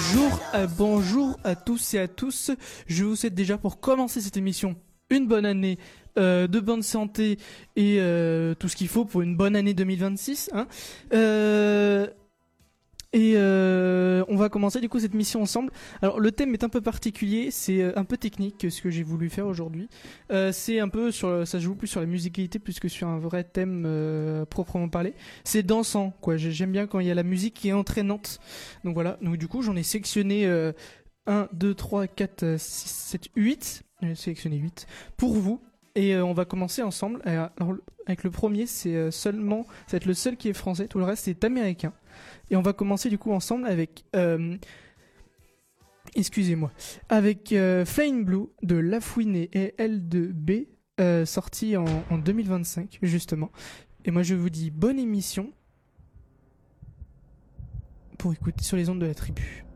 Bonjour à tous et à tous. Je vous souhaite déjà pour commencer cette émission une bonne année de bonne santé et tout ce qu'il faut pour une bonne année 2026. Hein. On va commencer du coup cette mission ensemble. Alors le thème est un peu particulier, c'est un peu technique ce que j'ai voulu faire aujourd'hui. C'est un peu ça se joue plus sur la musicalité plus que sur un vrai thème proprement parlé. C'est dansant quoi. J'aime bien quand il y a la musique qui est entraînante. Donc voilà. Donc du coup j'en ai sélectionné 1, 2, 3, 4, 6, 7, 8. J'en ai sélectionné 8 pour vous. Et on va commencer ensemble. Alors, avec le premier, c'est ça va être le seul qui est français. Tout le reste c'est américain. Et on va commencer du coup ensemble avec avec Flying Blue de Lafouine et L2B, sorti en 2025 justement. Et moi je vous dis bonne émission pour écouter sur les ondes de la tribu.